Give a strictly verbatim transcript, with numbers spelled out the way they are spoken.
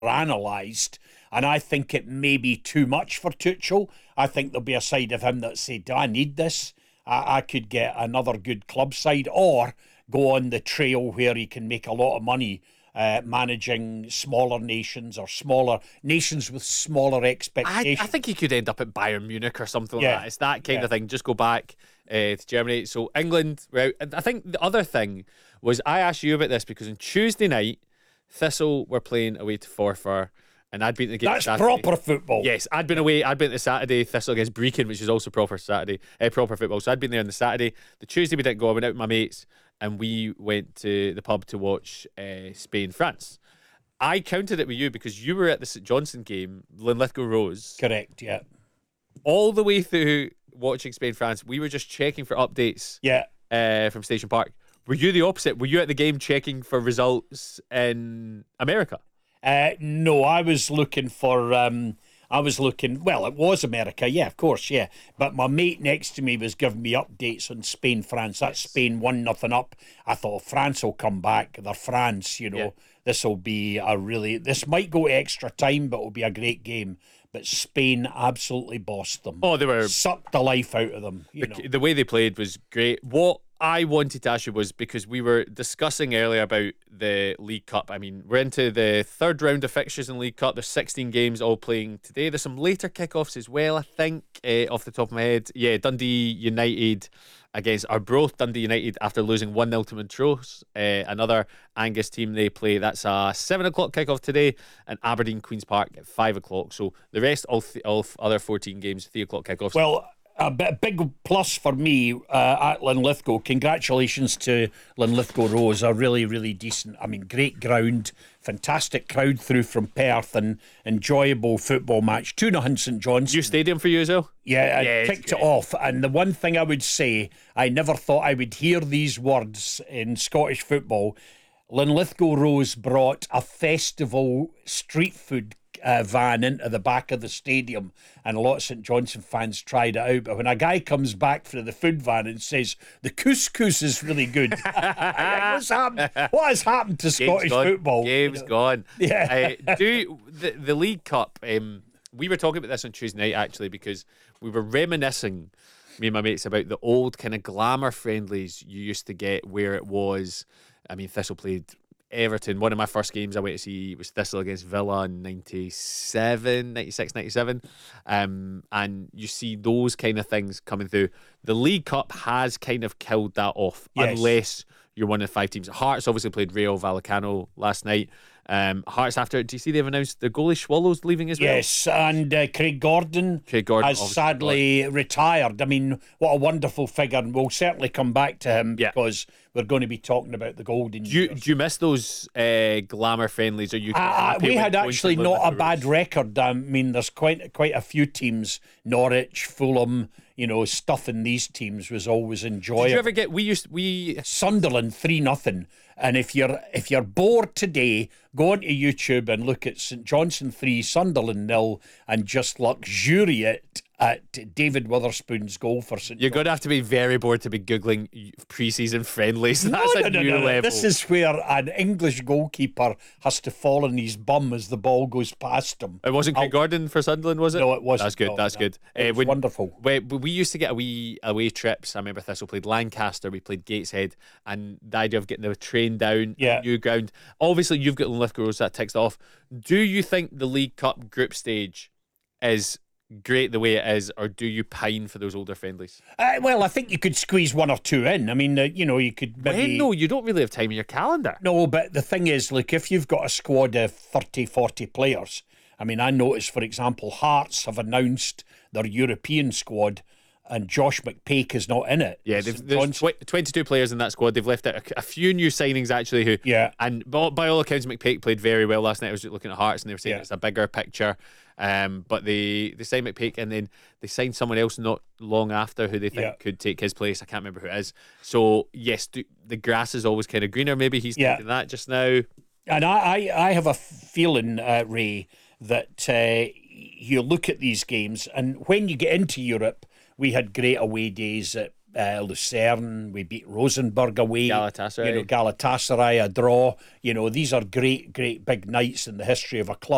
analysed, and I think it may be too much for Tuchel. I think there'll be a side of him that say, do I need this? I, I could get another good club side, or go on the trail where he can make a lot of money uh, managing smaller nations, or smaller nations with smaller I, expectations. I think he could end up at Bayern Munich or something Yeah. like that. It's that kind Yeah. of thing. Just go back uh, to Germany. So England, right? I think the other thing was, I asked you about this because on Tuesday night, Thistle were playing away to Forfar, and I'd been to the game That's Saturday. proper football. Yes, I'd been away. I'd been to the Saturday Thistle against Brecon, which is also proper Saturday, uh, proper football. So I'd been there on the Saturday. The Tuesday we didn't go. I went out with my mates, and we went to the pub to watch uh, Spain France. I counted it with you because you were at the St Johnstone game, Linlithgow Rose. Correct, yeah. All the way through watching Spain France, we were just checking for updates Yeah. uh, from Station Park. Were you the opposite? Were you at the game checking for results in America? Uh, no, I was looking for, um, I was looking, well, it was America, yeah, of course, yeah. But my mate next to me was giving me updates on Spain, France. That's Yes. Spain one nothing up. I thought, France will come back. They're France, you know. Yeah. This will be a really, this might go extra time, but it'll be a great game. But Spain absolutely bossed them. Oh, they were... Sucked the life out of them, you know. The, the way they played was great. What I wanted to ask you was, because we were discussing earlier about the League Cup. I mean, we're into the third round of fixtures in League Cup. There's sixteen games all playing today. There's some later kickoffs as well, I think, uh, off the top of my head. Yeah, Dundee United against Arbroath. Dundee United, after losing one nil to Montrose. Uh, another Angus team they play. That's a seven o'clock kickoff today. And Aberdeen Queen's Park at five o'clock. So the rest, all, th- all other fourteen games, three o'clock kickoffs. Well, a bit, big plus for me uh, at Linlithgow. Congratulations to Linlithgow Rose. A really, really decent, I mean, great ground, fantastic crowd through from Perth, and enjoyable football match. two nothing St Johnstone. New stadium for you as well? Yeah, I Yeah, it's kicked it great. off. And the one thing I would say, I never thought I would hear these words in Scottish football. Linlithgow Rose brought a festival street food uh, van into the back of the stadium, and a lot of St Johnstone fans tried it out. But when a guy comes back for the food van and says the couscous is really good, what's happened? What has happened to Scottish gone. football? Game's You know? gone. Yeah. Uh, do the, the League Cup. Um, we were talking about this on Tuesday night, actually, because we were reminiscing, me and my mates, about the old kind of glamour friendlies you used to get, where it was, I mean, Thistle played Everton. One of my first games I went to see was Thistle against Villa in ninety-seven, ninety-six, ninety-seven. Um, and you see those kind of things coming through. The League Cup has kind of killed that off, Yes. unless you're one of the five teams. Hearts obviously played Real Vallecano last night. Um, Hearts, after, do you see they've announced the goalie Swallows leaving as well? Yes, and uh, Craig Gordon, Craig Gordon has obviously sadly retired. I mean, what a wonderful figure, and we'll certainly come back to him Yeah. because we're going to be talking about the golden Do you, years. do you miss those uh, glamour friendlies? Are you Uh, uh, happy we with had going to actually not a Linlithgow bad Rose? record. I mean, there's quite quite a few teams, Norwich, Fulham, you know, stuff in these teams was always enjoyable. Did you ever get, we used, we, Sunderland three nothing, and if you're if you're bored today, go onto YouTube and look at St Johnstone three, Sunderland nil, and just luxuriate at David Witherspoon's goal for St you're going to have to be very bored to be Googling pre-season friendlies. No, That's no, a no, new no, no. level. This is where an English goalkeeper has to fall on his bum as the ball goes past him. It wasn't Craig I'll- Gordon for Sunderland, was it? No, it wasn't. That's good. No, that's no. good. It Uh, was when- wonderful. We, we used to get a wee away trips. I remember Thistle played Lancaster, we played Gateshead, and the idea of getting the train down, Yeah. new ground. Obviously, you've got Linlithgow Rose, that ticks it off. Do you think the League Cup group stage is great the way it is, or do you pine for those older friendlies? Uh, well, I think you could squeeze one or two in. I mean, uh, you know, you could maybe... When? No, you don't really have time in your calendar. No, but the thing is, look, if you've got a squad of thirty, forty players, I mean, I noticed, for example, Hearts have announced their European squad, and Josh McPake is not in it. Yeah, St they've, there's John's- tw- twenty-two players in that squad. They've left out a, a few new signings, actually, who... Yeah. And by, by all accounts, McPake played very well last night. I was looking at Hearts, and they were saying Yeah. it's a bigger picture. Um, but they, they signed McPake, and then they signed someone else not long after who they think Yeah. could take his place. I can't remember who it is. So, yes, do, the grass is always kind of greener. Maybe he's Yeah. thinking that just now. And I, I, I have a feeling, uh, Ray, that uh, you look at these games, and when you get into Europe, we had great away days at uh, Lucerne. We beat Rosenborg away. Galatasaray. You know, Galatasaray, a draw. You know, these are great, great big nights in the history of a club.